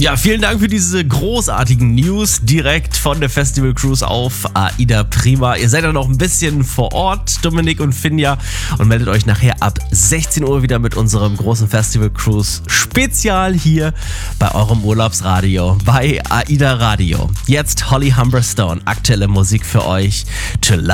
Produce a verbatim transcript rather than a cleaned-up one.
Ja, vielen Dank für diese großartigen News direkt von der Festival Cruise auf AIDA Prima. Ihr seid ja noch ein bisschen vor Ort, Dominik und Finja, und meldet euch nachher ab sechzehn Uhr wieder mit unserem großen Festival Cruise Spezial hier bei eurem Urlaubsradio, bei AIDA Radio. Jetzt Holly Humberstone, aktuelle Musik für euch. To